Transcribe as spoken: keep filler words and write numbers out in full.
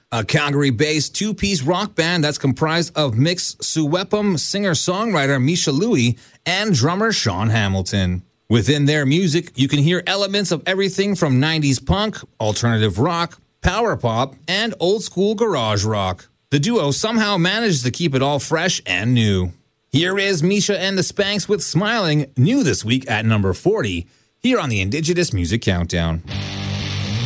a Calgary-based two-piece rock band that's comprised of Mix Suwepum singer-songwriter Misha Louie and drummer Sean Hamilton. Within their music, you can hear elements of everything from nineties punk, alternative rock, power pop, and old-school garage rock. The duo somehow managed to keep it all fresh and new. Here is Misha and the Spanks with Smiling, new this week at number forty, here on the Indigenous Music Countdown.